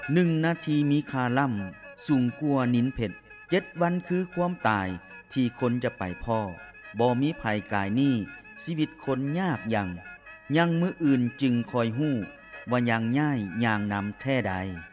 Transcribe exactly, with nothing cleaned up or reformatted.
หนึ่งนาทีมีค่าล่ำสูงกว่านินเพชรเจ็ดวันคือความตายที่คนจะไปพ่อบ่มีภัยกายนี้ชีวิตคนยากยังยังมื้ออื่นจึงคอยฮู้ว่ายังย่ายย่างนำแท้ใด